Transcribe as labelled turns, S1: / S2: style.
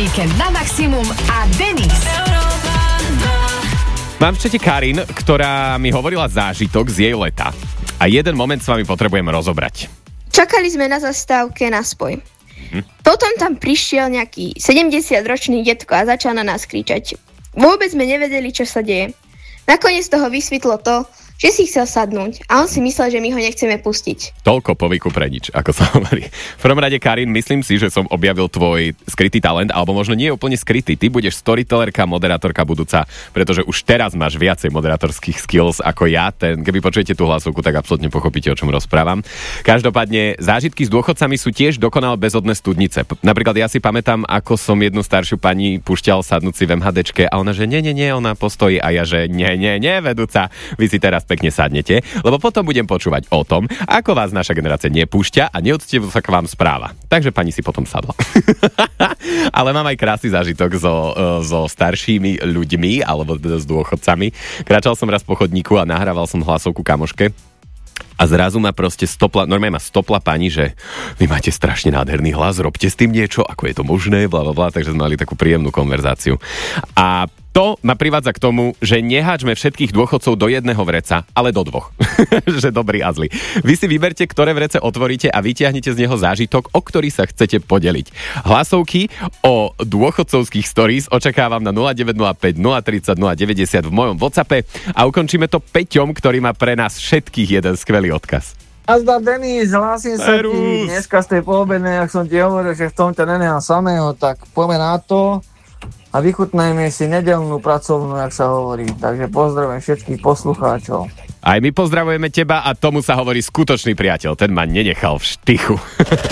S1: víkend na maximum a Denis.
S2: Mám v čete Karin, ktorá mi hovorila zážitok z jej leta. A jeden moment s vami potrebujem rozobrať.
S3: Čakali sme na zastávke na spoj. Potom tam prišiel nejaký 70-ročný detko a začal na nás kričať. Vôbec sme nevedeli, čo sa deje. Nakoniec toho vysvetlo to, že si chcel sadnúť a on si myslel, že my ho nechceme pustiť.
S2: Toľko povyku pre nič, ako sa hovorí. V prvom rade, Karin, myslím si, že som objavil tvoj skrytý talent, alebo možno nie je úplne skrytý. Ty budeš storytellerka, moderátorka budúca, pretože už teraz máš viacej moderátorských skills ako ja. Keby počujete tú hlasovku, tak absolútne pochopíte, o čom rozprávam. Každopádne, zážitky s dôchodcami sú tiež dokonale bezodné studnice. Napríklad ja si pamätám, ako som jednu staršiu pani pušťal sadnúť si v MHDčke a ona, že nie, ona postojí a ja, že nie, vedúca, vy si teraz pekne sadnete, lebo potom budem počúvať o tom, ako vás naša generácia nepúšťa a neúctivo sa k vám správa. Takže pani si potom sadla. Ale mám aj krásny zážitok so staršími ľuďmi alebo s dôchodcami. Kráčal som raz po chodníku a nahrával som hlasovku kamoške. A zrazu ma proste normálne ma stopla pani, že vy máte strašne nádherný hlas, robte s tým niečo, ako je to možné, blablabla, takže sme mali takú príjemnú konverzáciu. A to ma privádza k tomu, že neháčme všetkých dôchodcov do jedného vreca, ale do dvoch. Že dobrý a zlý. Vy si vyberte, ktoré vrece otvoríte a vytiahnete z neho zážitok, o ktorý sa chcete podeliť. Hlasovky o dôchodcovských stories očakávam na 0905 030 090 v mojom WhatsAppe a ukončíme to Peťom, ktorý má pre nás všetkých jeden skvelý odkaz.
S4: Nazdar, Denis, hlásim sa ti dneska z tej poobednej, ak som ti hovoril, že v tom ťa nenechám samého, tak poďme na to a vychutnajme si nedeľnú pracovnú, jak sa hovorí. Takže pozdravujem všetkých poslucháčov.
S2: Aj my pozdravujeme teba a tomu sa hovorí skutočný priateľ. Ten ma nenechal v štychu.